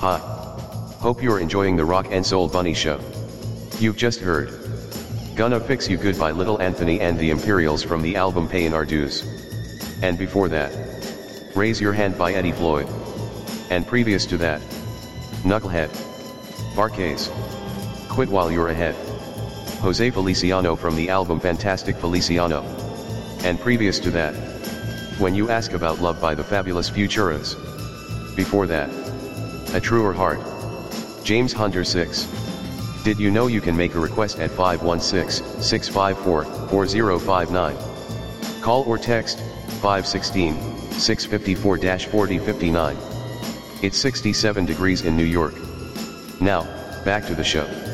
Hi. Hope you're enjoying the Rock and Soul Bunny Show. You've just heard Gonna Fix You Good by Little Anthony and the Imperials from the album Paying Our Dues. And before that, Raise Your Hand by Eddie Floyd. And previous to that, Knucklehead, Bar-Kays, Quit While You're Ahead, Jose Feliciano from the album Fantastic Feliciano. And previous to that, When You Ask About Love by the Fabulous Futuras. Before that, A Truer Heart, James Hunter 6. Did you know you can make a request at 516-654-4059? Call or text 516-654-4059. It's 67 degrees in New York. Now, back to the show.